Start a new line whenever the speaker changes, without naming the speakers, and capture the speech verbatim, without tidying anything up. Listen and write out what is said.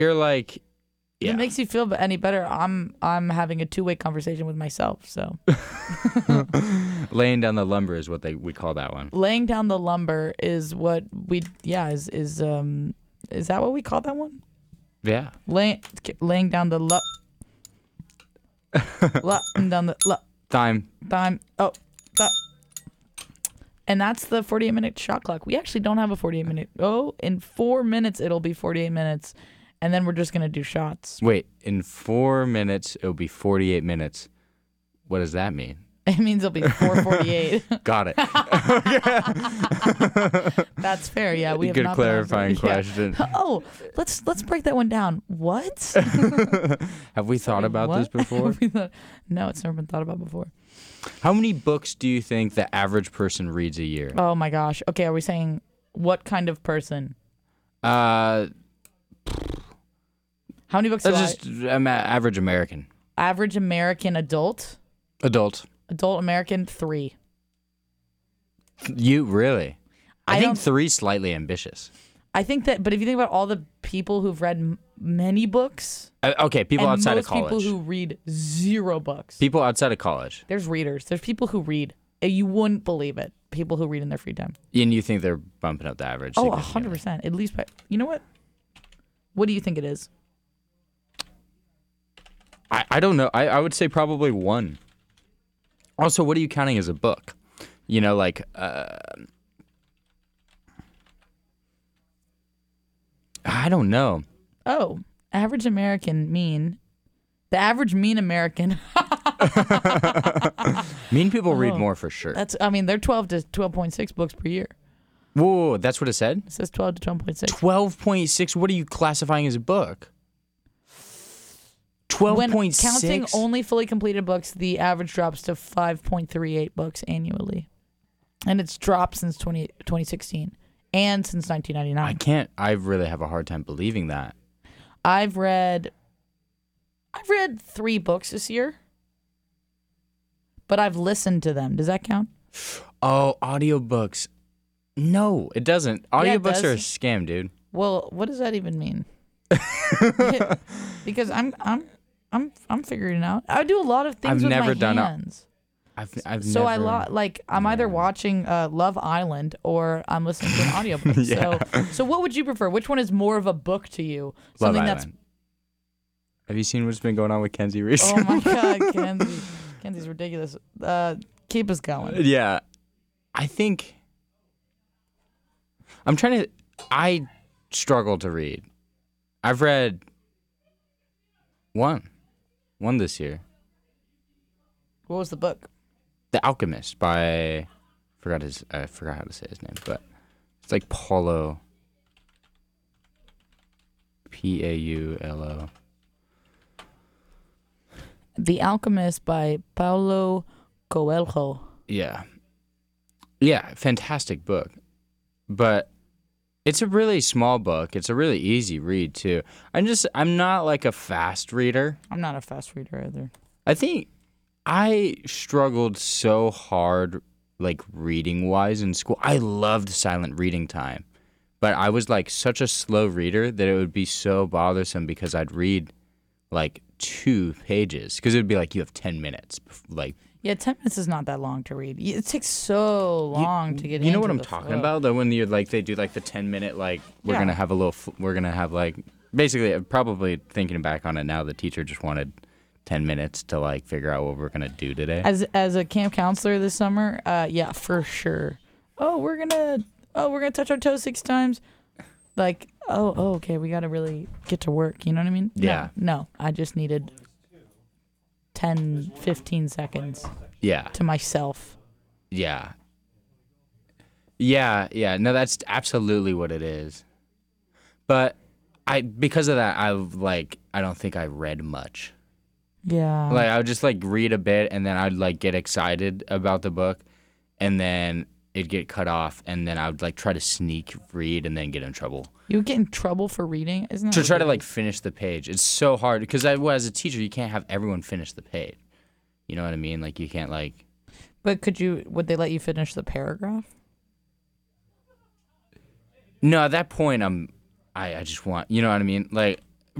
You're like, yeah.
If it makes you feel any better, I'm I'm having a two-way conversation with myself. So
laying down the lumber is what they we call that one.
laying down the lumber is what we yeah is is um is that what we call that one?
Yeah.
Laying laying down the lu- laying down the lu-
Time.
time. Oh, that. And that's the forty-eight minute shot clock. We actually don't have a forty-eight minute. Oh, in four minutes it'll be forty-eight minutes. And then we're just going to do shots.
Wait, in four minutes, it'll be forty-eight minutes. What does that mean?
It means it'll be four forty-eight.
Got it.
That's fair. Yeah, we have
Good
not
clarifying
been able to-
question.
Yeah. Oh, let's let's break that one down. What?
Have we thought about
What?
this before?
We thought- no, it's never been thought about before.
How many books do you think the average person reads a year?
Oh my gosh. Okay, are we saying what kind of person?
Uh,
How many books do
that's
I?
just um, average American.
Average American adult.
Adult.
Adult American three.
You really? I,
I
think
don't-
three's slightly ambitious.
I think that, but if you think about all the people who've read m- many books,
Uh, okay, people
and
outside
most
of college.
people who read zero books.
People outside of college.
There's readers. There's people who read. Uh, You wouldn't believe it. People who read in their free time.
And you think they're bumping up the average?
Oh, a
significantly.
hundred percent. At least by. You know what? What do you think it is?
I, I don't know. I, I would say probably one. Also, what are you counting as a book? You know, like, uh, I don't know.
Oh, average American mean. The average mean American.
Mean people read
Oh.
more for sure.
That's. I mean, they're twelve to twelve point six books per year.
Whoa, that's what it said?
It says twelve to twelve point six.
twelve point six? What are you classifying as a book? twelve point
When
six?
counting only fully completed books, the average drops to five point three eight books annually, and it's dropped since twenty, twenty sixteen and since nineteen
I
ninety-nine.
can't, I really have a hard time believing that.
I've read, I've read three books this year, but I've listened to them. Does that count?
Oh, audiobooks. No, it doesn't.
Yeah, it
Audiobooks are a
does.
scam, dude.
Well, what does that even mean? Because I'm, I'm, I'm, I'm figuring it out. I do a lot of things
I've
with
never
my
done a-
hands.
I've, I've
So I
never...
lo- like I'm either
Yeah.
watching uh, Love Island or I'm listening to an audiobook.
Yeah.
So so what would you prefer? Which one is more of a book to you?
Love
Something
Island. Have you seen what's been going on with Kenzie
that's oh
recently?
my god, Kenzie. Kenzie's ridiculous. Uh, keep us going.
Yeah. I think I'm trying to I struggle to read. I've read one. One this year.
What was the book?
The Alchemist by forgot his I forgot how to say his name, but it's like Paulo P A U L O.
The Alchemist by Paulo Coelho.
Yeah. Yeah, fantastic book. But it's a really small book. It's a really easy read too. I'm just I'm not like a fast reader.
I'm not a fast reader either.
I think I struggled so hard like reading wise in school. I loved silent reading time. But I was like such a slow reader that it would be so bothersome because I'd read like two pages because it would be like you have ten minutes like
Yeah, ten minutes is not that long to read. It takes so long to get.
You know
into
what I'm
the
talking
flow.
about? Though when you like they do like the ten minute like we're
Yeah.
gonna have a little f- we're gonna have like basically probably thinking back on it now the teacher just wanted ten minutes to like figure out what we're gonna do today.
As as a camp counselor this summer, uh, yeah, for sure. Oh, we're gonna oh we're gonna touch our toes six times. Like oh oh okay, we gotta really get to work. You know what I mean? No,
Yeah.
No, I just needed ten, fifteen seconds
Yeah,
to myself.
yeah, yeah, yeah. No, that's absolutely what it is. But I because of that, I like I don't think I read much.
Yeah.
Like I would just like read a bit and then I'd like get excited about the book and then it'd get cut off and then I would like try to sneak read and then get in trouble.
You would get in trouble for reading, isn't that?
To try to like
ridiculous?
finish the page. It's so hard because I, well, as a teacher you can't have everyone finish the page. You know what I mean? Like you can't like
But could you? Would they let you finish the paragraph?
No, at that point I'm I, I just want you know what I mean? Like